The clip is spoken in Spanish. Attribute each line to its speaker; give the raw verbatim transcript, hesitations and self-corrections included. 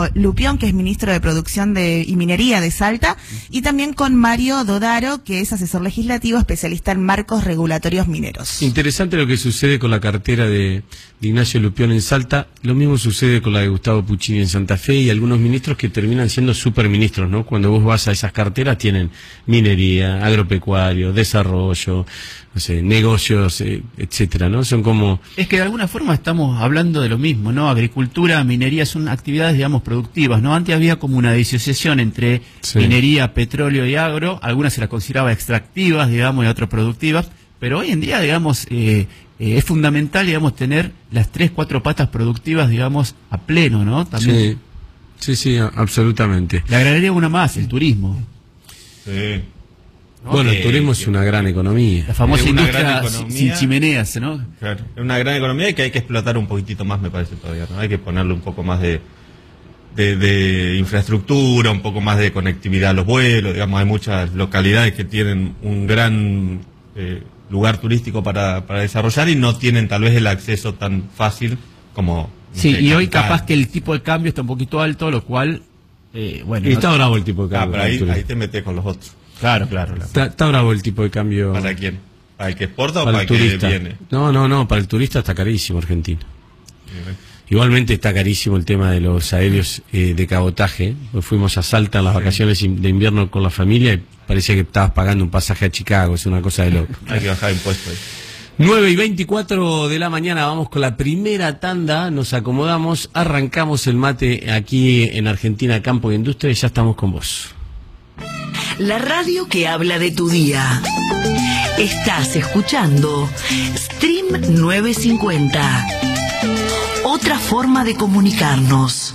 Speaker 1: Ignacio Lupión, que es ministro de Producción de, y Minería de Salta, y también con Mario Dodaro, que es asesor legislativo especialista en marcos regulatorios mineros.
Speaker 2: Interesante lo que sucede con la cartera de, de Ignacio Lupión en Salta. Lo mismo sucede con la de Gustavo Puccini en Santa Fe y algunos ministros que terminan siendo superministros, ¿no? Cuando vos vas a esas carteras tienen minería, agropecuario, desarrollo, no sé, negocios, eh, etcétera, ¿no? Son como...
Speaker 3: Es que de alguna forma estamos hablando de lo mismo, ¿no? Agricultura, minería son actividades, digamos, productivas, ¿no? Antes había como una disociación entre sí. minería, petróleo y agro, algunas se las consideraba extractivas, digamos, y otras productivas, pero hoy en día, digamos, eh, eh, es fundamental, digamos, tener las tres, cuatro patas productivas, digamos, a pleno, ¿no? También.
Speaker 2: Sí, sí, sí, absolutamente.
Speaker 3: Le agregaría una más, el turismo.
Speaker 4: Sí.
Speaker 2: ¿No? Bueno, el turismo es una gran economía.
Speaker 3: La famosa
Speaker 4: es una
Speaker 3: industria
Speaker 4: gran economía,
Speaker 3: sin chimeneas, ¿no?
Speaker 4: Claro, es una gran economía y que hay que explotar un poquitito más, me parece todavía, ¿no? Hay que ponerle un poco más de, de, de infraestructura, un poco más de conectividad a los vuelos, digamos, hay muchas localidades que tienen un gran eh, lugar turístico para, para desarrollar y no tienen tal vez el acceso tan fácil como...
Speaker 3: Sí,
Speaker 4: no sé,
Speaker 3: y hoy
Speaker 4: capital.
Speaker 3: capaz que el tipo de cambio está un poquito alto, lo cual, eh, bueno...
Speaker 2: Y
Speaker 3: no
Speaker 2: está bravo el tipo de cambio.
Speaker 4: Ah, pero ahí, ahí te metes con los otros.
Speaker 3: Claro, claro, claro.
Speaker 2: Está, está bravo el tipo de cambio.
Speaker 4: ¿Para quién? ¿Para el que exporta o
Speaker 2: para
Speaker 4: para
Speaker 2: el
Speaker 4: el que
Speaker 2: turista?
Speaker 4: viene?
Speaker 2: No, no, no, para el turista está carísimo Argentina. Igualmente está carísimo el tema de los aéreos eh, de cabotaje. Hoy fuimos a Salta en las sí. vacaciones de invierno con la familia y parecía que estabas pagando un pasaje a Chicago, es una cosa de loco.
Speaker 4: Hay que bajar impuestos ahí.
Speaker 2: nueve y veinticuatro de la mañana, vamos con la primera tanda, nos acomodamos, arrancamos el mate aquí en Argentina, Campo e Industria y ya estamos con vos.
Speaker 5: La radio que habla de tu día. Estás escuchando Stream novecientos cincuenta. Otra forma de comunicarnos.